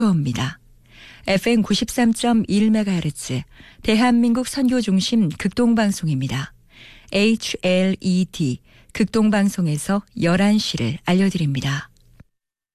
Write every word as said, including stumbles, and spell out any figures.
입니다. 에프엠 구십삼 점 일 메가헤르츠 대한민국 선교 중심 극동방송입니다. 에이치엘이디 극동방송에서 열한 시를 알려드립니다.